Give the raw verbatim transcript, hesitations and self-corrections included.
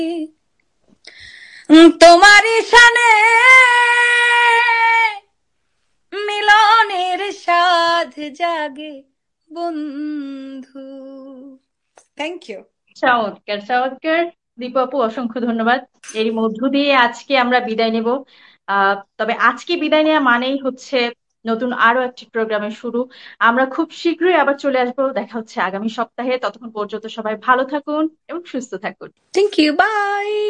তোমারই শানে মিলনের সাধ জাগে বন্ধু। Thank you. চমৎকার চমৎকার দীপু আপু, অসংখ্য ধন্যবাদ। এর মধ্য দিয়ে আজকে আমরা বিদায় নেব। আহ তবে আজকে বিদায় নেওয়া মানেই হচ্ছে নতুন আরো একটি প্রোগ্রামের শুরু। আমরা খুব শীঘ্রই আবার চলে আসবো, দেখা হচ্ছে আগামী সপ্তাহে। ততক্ষণ পর্যন্ত সবাই ভালো থাকুন এবং সুস্থ থাকুন। Thank you, by.